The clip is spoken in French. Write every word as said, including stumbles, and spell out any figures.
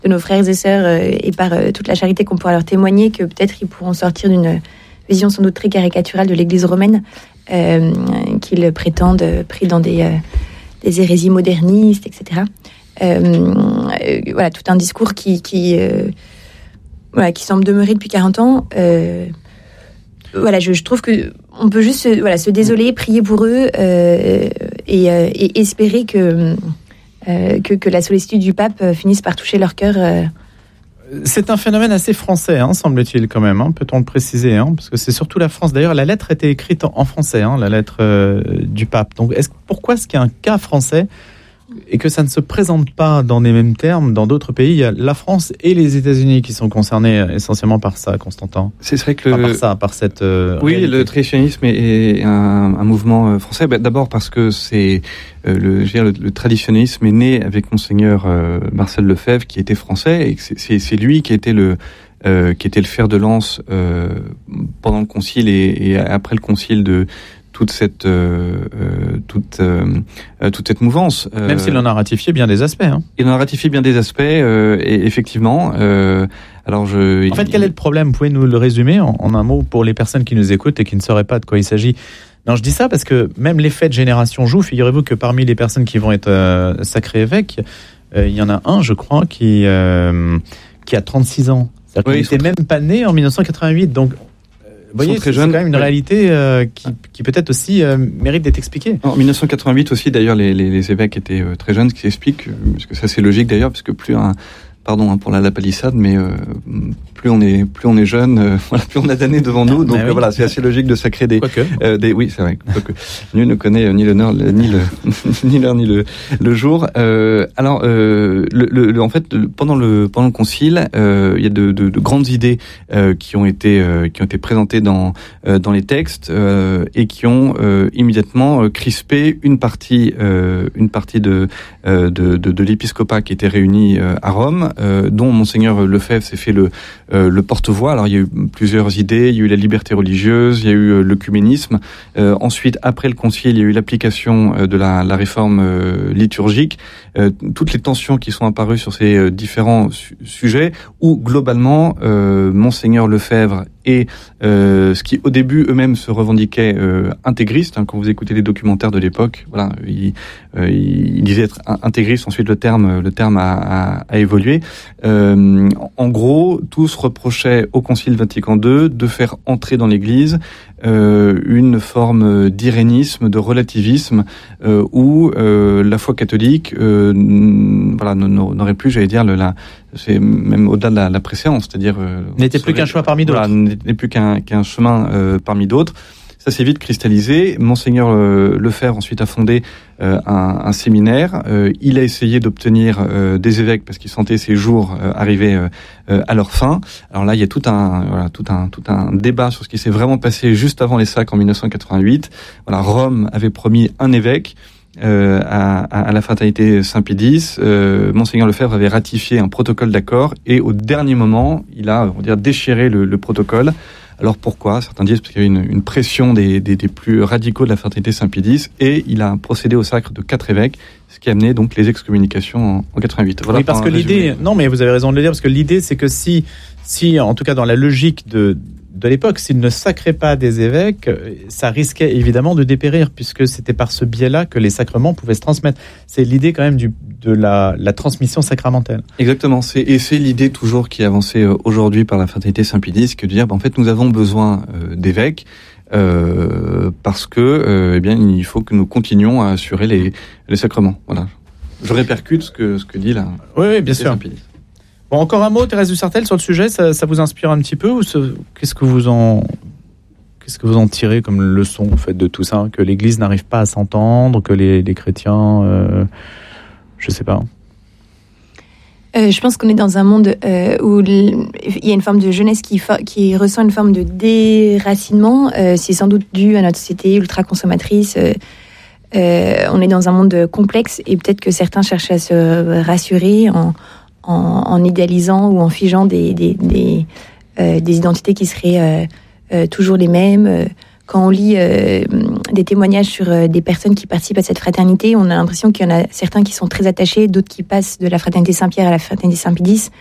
de nos frères et sœurs euh, et par euh, toute la charité qu'on pourra leur témoigner, que peut-être ils pourront sortir d'une vision sans doute très caricaturale de l'Église romaine, euh, qu'ils prétendent euh, pris dans des, euh, des hérésies modernistes, et cetera. Euh, euh, voilà, tout un discours qui, qui, euh, voilà, qui semble demeurer depuis quarante ans. Euh, voilà, je, je trouve que on peut juste se, voilà, se désoler, prier pour eux euh, et, euh, et espérer que, euh, que, que la sollicitude du pape finisse par toucher leur cœur. Euh. C'est un phénomène assez français, hein, semble-t-il quand même, hein, peut-on le préciser, hein, parce que c'est surtout la France. D'ailleurs, la lettre était écrite en, en français, hein, la lettre euh, du pape. Donc, est-ce, pourquoi est-ce qu'il y a un cas français et que ça ne se présente pas dans les mêmes termes dans d'autres pays? Il y a la France et les États-Unis qui sont concernés essentiellement par ça, Constantin. C'est vrai que le... Enfin, par ça, par cette. Euh, oui, réalité. Le traditionnisme est, est un, un mouvement français. Ben, d'abord parce que c'est euh, le, je veux dire, le, le traditionnisme est né avec Monseigneur euh, Marcel Lefebvre, qui était français, et que c'est, c'est, c'est lui qui était le euh, qui était le fer de lance euh, pendant le concile et, et après le concile de toute cette euh, euh, toute euh, toute cette mouvance. Euh, Même s'il en a ratifié bien des aspects. Hein. Il en a ratifié bien des aspects, euh, et effectivement. Euh, alors je. En fait, quel est le problème? Vous pouvez nous le résumer en, en un mot pour les personnes qui nous écoutent et qui ne sauraient pas de quoi il s'agit? Non, je dis ça parce que même l'effet de génération joue. Figurez-vous que parmi les personnes qui vont être euh, sacrées évêques, euh, il y en a un, je crois, qui euh, qui a trente-six ans. C'est-à-dire oui, qu'il n'était même pas né en dix-neuf cent quatre-vingt-huit, donc. Vous voyez, c'est, c'est quand même une ouais. réalité euh, qui, qui peut-être aussi euh, mérite d'être expliquée. En dix-neuf cent quatre-vingt-huit aussi, d'ailleurs, les, les, les évêques étaient euh, très jeunes, ce qui explique, euh, parce que ça c'est logique d'ailleurs, parce que plus un, pardon hein, pour la, la palissade, mais euh, plus on est plus on est jeune, euh, voilà, plus on a d'années devant nous, donc oui. euh, voilà, c'est assez logique de sacrer des, euh, des oui, c'est vrai. Quoique, nul ne connaît euh, ni l'honneur ni le ni l'heure ni le le jour. Euh, alors, euh, le, le, en fait, le, pendant le pendant le concile, euh, il y a de, de, de grandes idées euh, qui ont été euh, qui ont été présentées dans euh, dans les textes euh, et qui ont euh, immédiatement euh, crispé une partie euh, une partie de, euh, de de de l'épiscopat qui était réuni euh, à Rome. Euh, dont Monseigneur Lefebvre s'est fait le, euh, le porte-voix. Alors il y a eu plusieurs idées, il y a eu la liberté religieuse, il y a eu euh, l'œcuménisme. Euh, ensuite, après le concile, il y a eu l'application euh, de la, la réforme euh, liturgique. Euh, toutes les tensions qui sont apparues sur ces euh, différents su- sujets, où globalement, euh, Monseigneur Lefebvre et euh, ce qui au début eux-mêmes se revendiquaient euh, intégristes, hein, quand vous écoutez les documentaires de l'époque, voilà, ils, euh, ils disaient être intégristes. Ensuite, le terme, le terme a, a, a évolué. Euh, en gros, tous reprochaient au Concile Vatican deux de faire entrer dans l'Église euh, une forme d'irénisme, de relativisme, euh, où euh, la foi catholique, euh, voilà, n'aurait plus, j'allais dire, le, la c'est même au-delà de la, la préséance, c'est-à-dire euh, n'était plus qu'un choix parmi d'autres. Voilà, n'était plus qu'un, qu'un chemin euh, parmi d'autres. Ça s'est vite cristallisé. Monseigneur euh, Lefebvre ensuite a fondé euh, un, un séminaire. Euh, il a essayé d'obtenir euh, des évêques parce qu'il sentait ses jours euh, arriver euh, euh, à leur fin. Alors là, il y a tout un, voilà, tout un, tout un débat sur ce qui s'est vraiment passé juste avant les sacres en dix-neuf cent quatre-vingt-huit. Voilà, Rome avait promis un évêque. Euh, à, à la fraternité Saint-Pédis, euh, Monseigneur Lefebvre avait ratifié un protocole d'accord et au dernier moment, il a, on va dire, déchiré le, le protocole. Alors pourquoi? Certains disent parce qu'il y avait une, une pression des, des, des plus radicaux de la fraternité Saint-Pédis et il a procédé au sacre de quatre évêques, ce qui a amené donc les excommunications en, en quatre-vingt-huit. Voilà. Oui, parce que l'idée, non, mais vous avez raison de le dire, parce que l'idée, c'est que si, si, en tout cas dans la logique de de l'époque, s'il ne sacrait pas des évêques, ça risquait évidemment de dépérir, puisque c'était par ce biais-là que les sacrements pouvaient se transmettre. C'est l'idée quand même du, de la, la transmission sacramentelle. Exactement, c'est, et c'est l'idée toujours qui est avancée aujourd'hui par la fraternité Saint-Pédis, que de dire, ben, en fait, nous avons besoin euh, d'évêques, euh, parce que, euh, eh bien, il faut que nous continuions à assurer les, les sacrements. Voilà. Je répercute ce que, ce que dit la oui, oui, bien sûr. Saint-Pédis. Bon, encore un mot, Thérèse Dussartel, sur le sujet, ça, ça vous inspire un petit peu ou ce, qu'est-ce que vous en qu'est-ce que vous en tirez comme leçon en fait de tout ça, que l'Église n'arrive pas à s'entendre, que les, les chrétiens, euh, je sais pas. Euh, je pense qu'on est dans un monde euh, où il y a une forme de jeunesse qui, fa- qui ressent une forme de déracinement. Euh, c'est sans doute dû à notre société ultra consommatrice. Euh, euh, on est dans un monde complexe et peut-être que certains cherchent à se rassurer en En, en idéalisant ou en figeant des, des, des, euh, des identités qui seraient euh, euh, toujours les mêmes. quand on lit euh, des témoignages sur euh, des personnes qui participent à cette fraternité, on a l'impression qu'il y en a certains qui sont très attachés, d'autres qui passent de la fraternité Saint-Pierre à la fraternité Saint-Pédis.